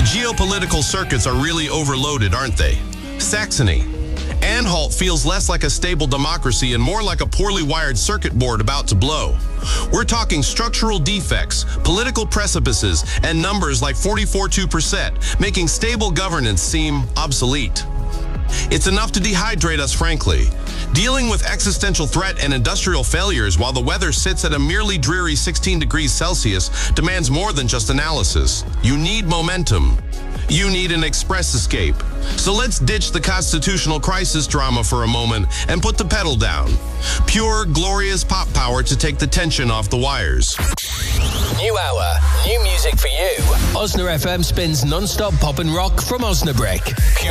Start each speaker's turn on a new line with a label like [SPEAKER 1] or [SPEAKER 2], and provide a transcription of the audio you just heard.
[SPEAKER 1] Geopolitical circuits are really overloaded, aren't they? Saxony. Anhalt feels less like a stable democracy and more like a poorly wired circuit board about to blow. We're talking structural defects, political precipices, and numbers like 44.2%, making stable governance seem obsolete. It's enough to dehydrate us, frankly. Dealing with existential threat and industrial failures while the weather sits at a merely dreary 16 degrees Celsius demands more than just analysis. You need momentum. You need an express escape. So let's ditch the constitutional crisis drama for a moment and put the pedal down. Pure, glorious pop power to take the tension off the wires.
[SPEAKER 2] New hour, new music for you. Osna FM spins non-stop pop and rock from Osnabrück.